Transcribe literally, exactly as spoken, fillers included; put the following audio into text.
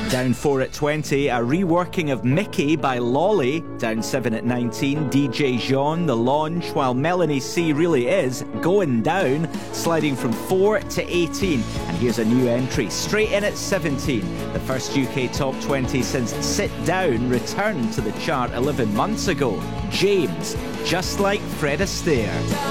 Down four at twenty, a reworking of Mickey by Lolly. Down seven at nineteen, D J Jean, The Launch, while Melanie C really is going down, sliding from four to eighteen. And here's a new entry, straight in at seventeen. The first U K top twenty since Sit Down returned to the chart eleven months ago. James, Just Like Fred Astaire.